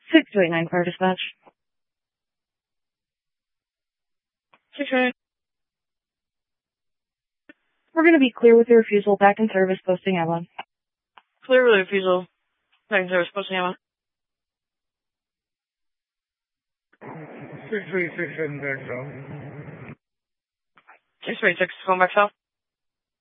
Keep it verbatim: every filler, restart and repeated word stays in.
six two eight nine Fire Dispatch. six two eight. We're going to be clear with your refusal. Back in service. Posting Emma. Clear with refusal. Back in service. Posting Emma. six three six seven back south. six three six, going back south.